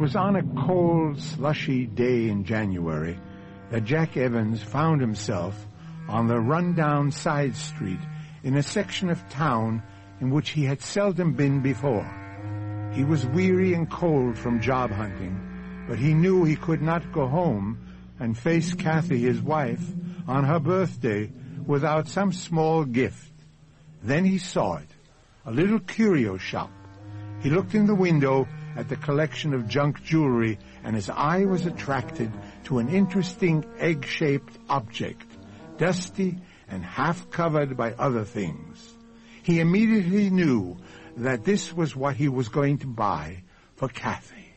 was on a cold, slushy day in January that Jack Evans found himself on the run-down side street in a section of town in which he had seldom been before. He was weary and cold from job hunting, but he knew he could not go home and face Kathy, his wife, on her birthday without some small gift. Then he saw it, a little curio shop. He looked in the window at the collection of junk jewelry, and his eye was attracted to an interesting egg-shaped object, dusty and half-covered by other things. He immediately knew that this was what he was going to buy for Kathy.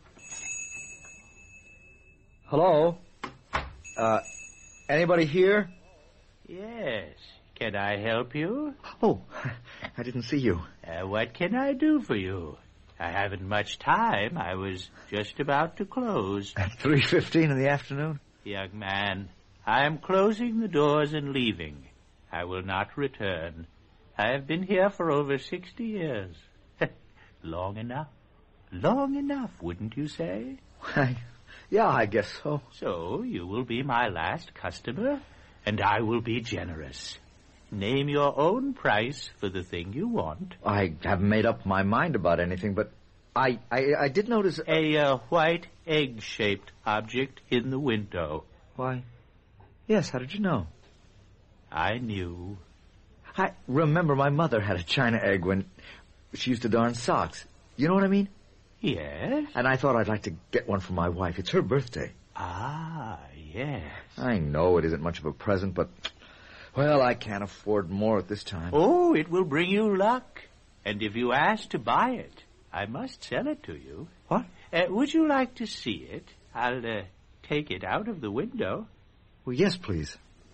Hello? Anybody here? Yes. Can I help you? Oh, I didn't see you. What can I do for you? I haven't much time. I was just about to close. At 3:15 in the afternoon? Young man, I am closing the doors and leaving. I will not return. I have been here for over 60 years. Long enough. Long enough, wouldn't you say? Yeah, I guess so. So you will be my last customer, and I will be generous. Name your own price for the thing you want. I haven't made up my mind about anything, but I did notice... A white egg-shaped object in the window. Why, yes, how did you know? I knew. I remember my mother had a china egg when she used to darn socks. You know what I mean? Yes. And I thought I'd like to get one for my wife. It's her birthday. Ah, yes. I know it isn't much of a present, but... well, I can't afford more at this time. Oh, it will bring you luck. And if you ask to buy it, I must sell it to you. What? Would you like to see it? I'll take it out of the window. Well, yes, please.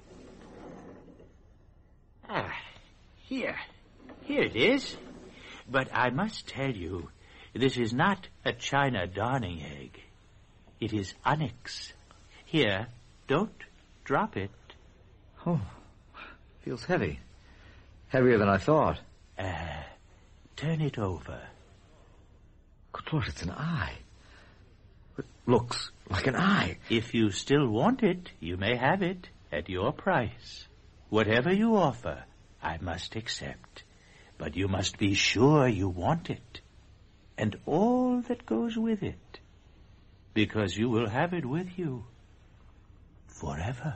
Here. Here it is. But I must tell you, this is not a china darning egg. It is onyx. Here, don't drop it. Oh, feels heavy. Heavier than I thought. Turn it over. Good Lord, it's an eye. It looks like an eye. If you still want it, you may have it at your price. Whatever you offer, I must accept. But you must be sure you want it, and all that goes with it, because you will have it with you forever.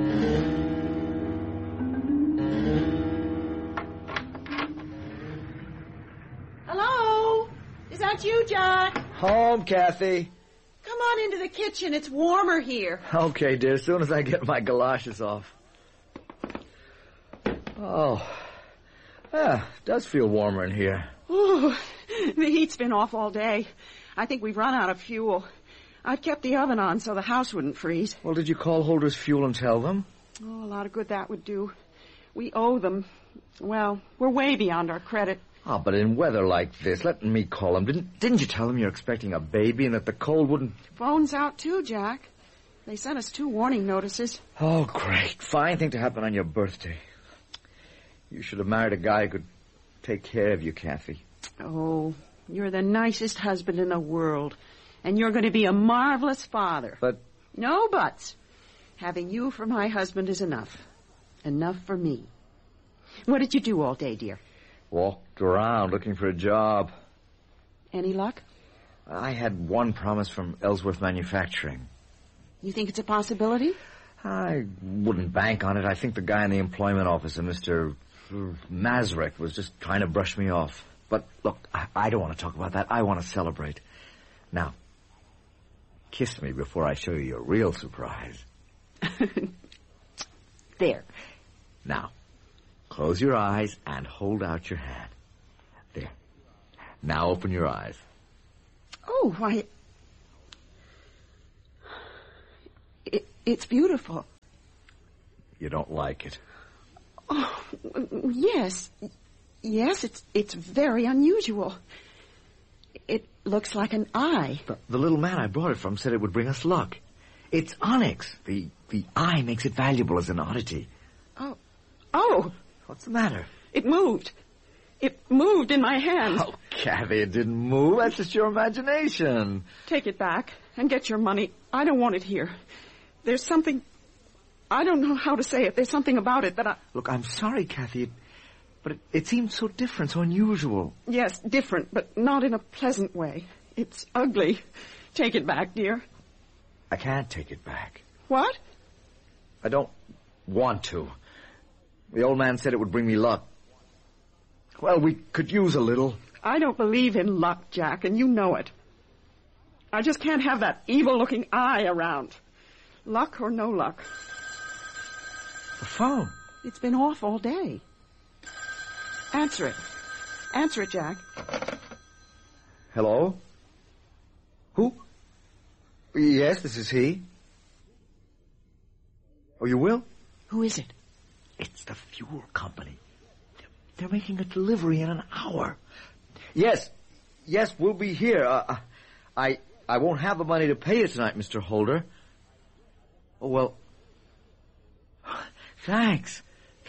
Hello? Is that you, Jack? Home, Kathy. Come on into the kitchen. It's warmer here. Okay, dear, as soon as I get my galoshes off. Oh, it does feel warmer in here. Ooh, the heat's been off all day. I think we've run out of fuel. I've kept the oven on so the house wouldn't freeze. Well, did you call Holders Fuel and tell them? Oh, a lot of good that would do. We owe them. Well, we're way beyond our credit. Oh, but in weather like this, let me call them. Didn't you tell them you're expecting a baby and that the cold wouldn't... Phone's out too, Jack. They sent us 2 warning notices. Oh, great. Fine thing to happen on your birthday. You should have married a guy who could take care of you, Kathy. Oh, you're the nicest husband in the world. And you're going to be a marvelous father. But... No buts. Having you for my husband is enough. Enough for me. What did you do all day, dear? Walked around looking for a job. Any luck? I had one promise from Ellsworth Manufacturing. You think it's a possibility? I wouldn't bank on it. I think the guy in the employment office, Mr. Mazurek, was just trying to brush me off. But, look, I don't want to talk about that. I want to celebrate. Now, kiss me before I show you your real surprise. There. Now, close your eyes and hold out your hand. There. Now open your eyes. Oh, why... It's beautiful. You don't like it? Oh, yes. Yes, it's very unusual. It looks like an eye. The little man I brought it from said it would bring us luck. It's onyx. The eye makes it valuable as an oddity. Oh. What's the matter? It moved. It moved in my hand. Oh, Kathy, it didn't move. That's just your imagination. Take it back and get your money. I don't want it here. There's something... I don't know how to say it. There's something about it that I... Look, I'm sorry, Kathy, but it seems so different, so unusual. Yes, different, but not in a pleasant way. It's ugly. Take it back, dear. I can't take it back. What? I don't want to. The old man said it would bring me luck. Well, we could use a little. I don't believe in luck, Jack, and you know it. I just can't have that evil-looking eye around. Luck or no luck. The phone. It's been off all day. Answer it. Answer it, Jack. Hello? Who? Yes, this is he. Oh, you will? Who is it? It's the fuel company. They're making a delivery in an hour. Yes, we'll be here. I won't have the money to pay you tonight, Mr. Holder. Oh, well... Thanks.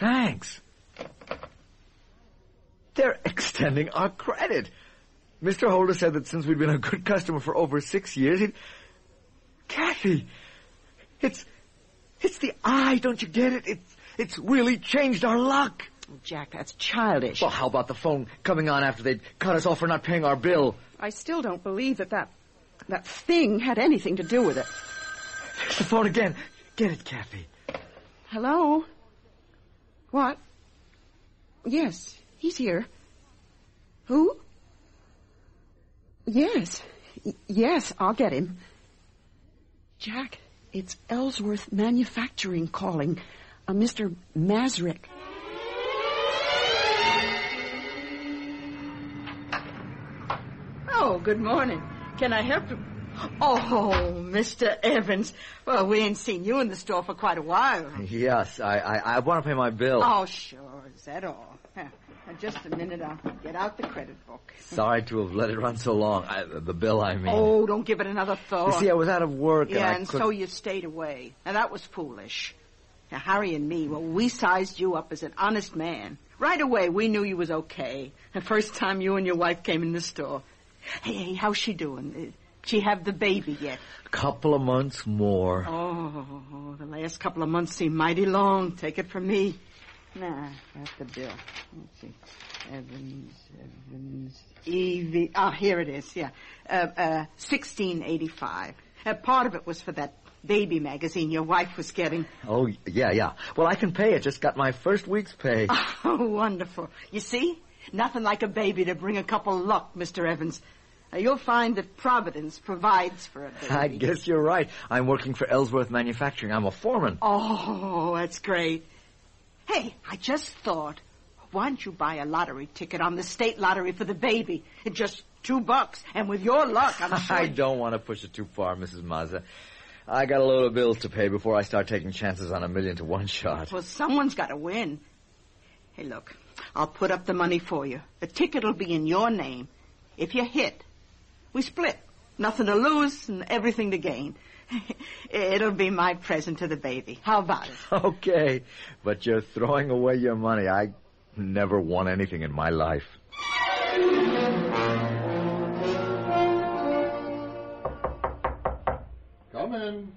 They're extending our credit. Mr. Holder said that since we'd been a good customer for over 6 years, he'd... Kathy, it's the eye, don't you get it? It's really changed our luck. Jack, that's childish. Well, how about the phone coming on after they'd cut us off for not paying our bill? I still don't believe that thing had anything to do with it. There's the phone again. Get it, Kathy. Hello? What? Yes, he's here. Who? Yes, I'll get him. Jack, it's Ellsworth Manufacturing calling. Mr. Masrick. Oh, good morning. Can I help you? Oh, Mr. Evans. Well, we ain't seen you in the store for quite a while. Yes, I want to pay my bill. Oh, sure. Is that all? Now, just a minute. I'll get out the credit book. Sorry to have let it run so long. The bill, I mean. Oh, don't give it another thought. You see, I was out of work and so you stayed away. Now, that was foolish. Now, Harry and me, well, we sized you up as an honest man. Right away, we knew you was okay. The first time you and your wife came in the store. Hey, how's she doing? She have the baby yet? Couple of months more. Oh, the last couple of months seem mighty long. Take it from me. Nah, that's the bill. Let's see. Evans, Evie. Ah, here it is, yeah. $16.85. Part of it was for that baby magazine your wife was getting. Oh, yeah. Well, I can pay it. Just got my first week's pay. Oh, wonderful. You see? Nothing like a baby to bring a couple luck, Mr. Evans. You'll find that Providence provides for a baby. I guess you're right. I'm working for Ellsworth Manufacturing. I'm a foreman. Oh, that's great. Hey, I just thought, why don't you buy a lottery ticket on the state lottery for the baby? It's just $2, and with your luck, I'm sure... I don't want to push it too far, Mrs. Mazza. I got a load of bills to pay before I start taking chances on 1,000,000 to 1 shot. Well, someone's got to win. Hey, look, I'll put up the money for you. The ticket will be in your name. If you hit, we split. Nothing to lose and everything to gain. It'll be my present to the baby. How about it? Okay, but you're throwing away your money. I never won anything in my life. Come in.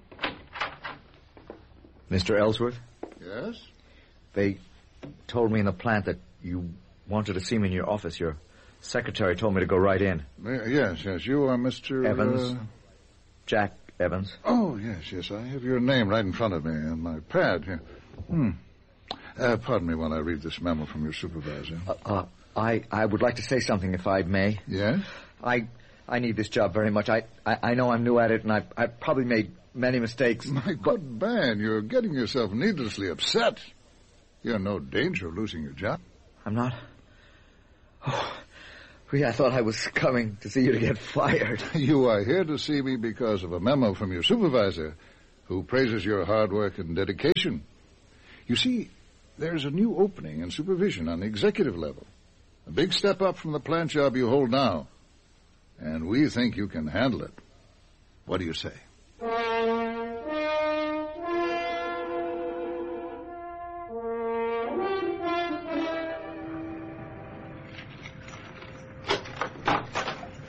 Mr. Ellsworth? Yes? They told me in the plant that you wanted to see me in your office. Your secretary told me to go right in. Yes. You are Mr... Evans. Jack Evans. Oh, yes. I have your name right in front of me on my pad here. Pardon me while I read this memo from your supervisor. I would like to say something, if I may. Yes? I need this job very much. I know I'm new at it, and I probably made many mistakes. My good man, you're getting yourself needlessly upset. You're in no danger of losing your job. I'm not? Oh, I thought I was coming to see you to get fired. You are here to see me because of a memo from your supervisor, who praises your hard work and dedication. You see, there's a new opening in supervision on the executive level. A big step up from the plant job you hold now. And we think you can handle it. What do you say?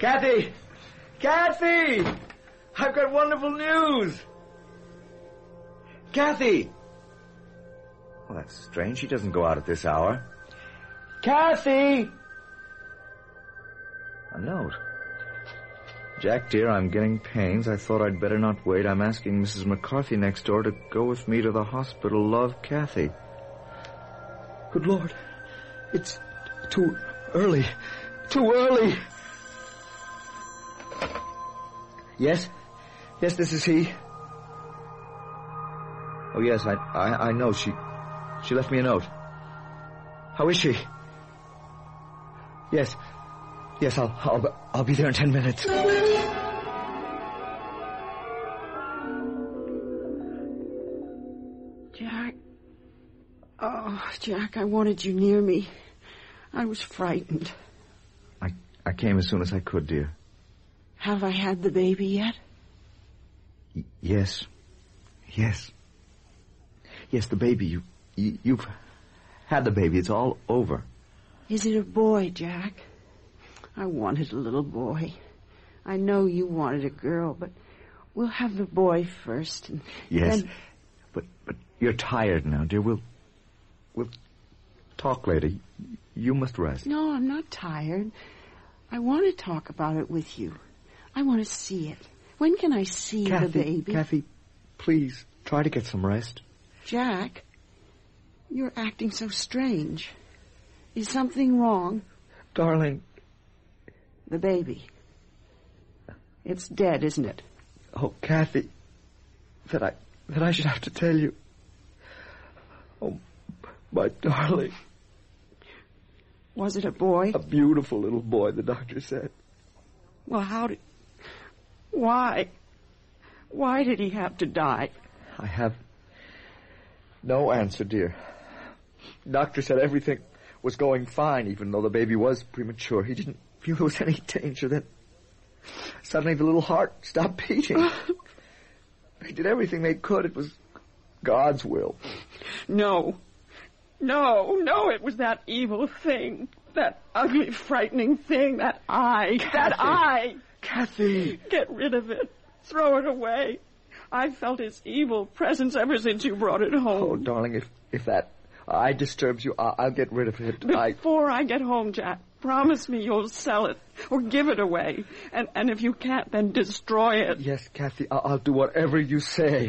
Kathy! Kathy! I've got wonderful news! Kathy! Well, that's strange. She doesn't go out at this hour. Kathy! A note. Jack, dear, I'm getting pains. I thought I'd better not wait. I'm asking Mrs. McCarthy next door to go with me to the hospital. Love, Kathy. Good Lord. It's too early. Too early. Yes? Yes, this is he. Oh, yes, I know. She left me a note. How is she? Yes. Yes, I'll be there in 10 minutes. Jack. Oh, Jack, I wanted you near me. I was frightened. I came as soon as I could, dear. Have I had the baby yet? Yes. Yes. Yes, the baby. You've had the baby. It's all over. Is it a boy, Jack? I wanted a little boy. I know you wanted a girl, but we'll have the boy first. And yes, then... but you're tired now, dear. We'll talk later. You must rest. No, I'm not tired. I want to talk about it with you. I want to see it. When can I see the baby? Kathy, please, try to get some rest. Jack, you're acting so strange. Is something wrong? Darling. The baby. It's dead, isn't it? Oh, Kathy, that I should have to tell you. Oh, my darling. Was it a boy? A beautiful little boy, the doctor said. Well, why? Why did he have to die? I have no answer, dear. Doctor said everything was going fine, even though the baby was premature. He didn't feel there was any danger. Then suddenly the little heart stopped beating. They did everything they could. It was God's will. No, it was that evil thing. That ugly, frightening thing. That eye. Kathy. That eye. Kathy. Get rid of it. Throw it away. I've felt its evil presence ever since you brought it home. Oh, darling, if that eye disturbs you, I'll get rid of it. Before I get home, Jack, promise me you'll sell it or give it away. And if you can't, then destroy it. Yes, Kathy, I'll do whatever you say.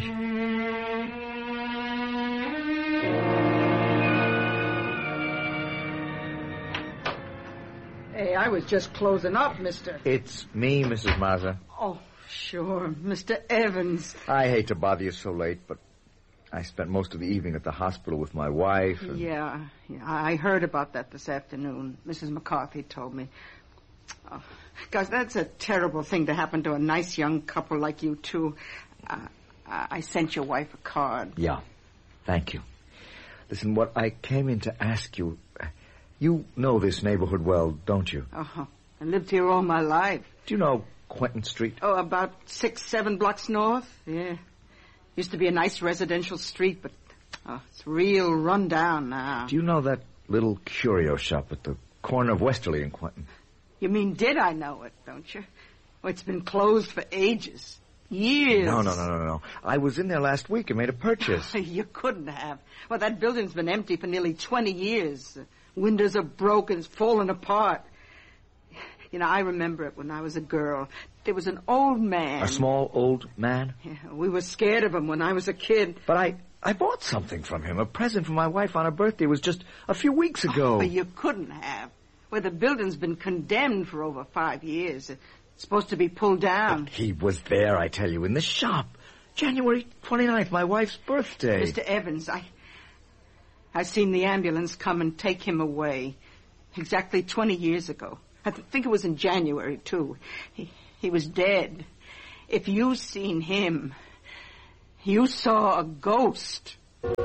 Hey, I was just closing up, mister. It's me, Mrs. Mazza. Oh, sure, Mr. Evans. I hate to bother you so late, but I spent most of the evening at the hospital with my wife. And... Yeah, I heard about that this afternoon. Mrs. McCarthy told me. Oh, gosh, that's a terrible thing to happen to a nice young couple like you two. I sent your wife a card. Yeah, thank you. Listen, what I came in to ask you... You know this neighborhood well, don't you? Uh-huh. I lived here all my life. Do you know Quentin Street? Oh, about 6-7 blocks north. Yeah. Used to be a nice residential street, but it's real run down now. Do you know that little curio shop at the corner of Westerly and Quentin? You mean, did I know it, don't you? Well, it's been closed for ages. Years. No. I was in there last week and made a purchase. You couldn't have. Well, that building's been empty for nearly 20 years. Windows are broken, it's fallen apart. You know, I remember it when I was a girl. There was an old man. A small old man? Yeah, we were scared of him when I was a kid. But I bought something from him, a present for my wife on her birthday. It was just a few weeks ago. Oh, but you couldn't have. Well, the building's been condemned for over 5 years. It's supposed to be pulled down. But he was there, I tell you, in the shop. January 29th, my wife's birthday. Mr. Evans, I seen the ambulance come and take him away exactly 20 years ago. I think it was in January, too. He was dead. If you seen him, you saw a ghost. The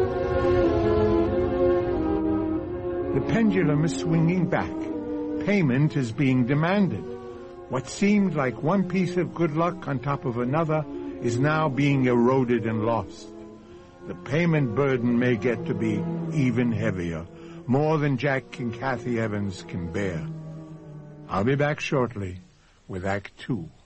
pendulum is swinging back. Payment is being demanded. What seemed like one piece of good luck on top of another is now being eroded and lost. The payment burden may get to be even heavier, more than Jack and Kathy Evans can bear. I'll be back shortly with Act Two.